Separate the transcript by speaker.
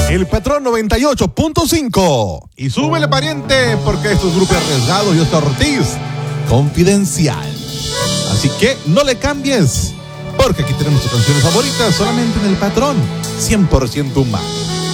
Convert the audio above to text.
Speaker 1: El Patrón 98.5. Y súbele, pariente, porque esto es Grupo Arriesgado y Oscar Ortiz Confidencial. Así que no le cambies, porque aquí tenemos tus canciones favoritas solamente en El Patrón 100% humano.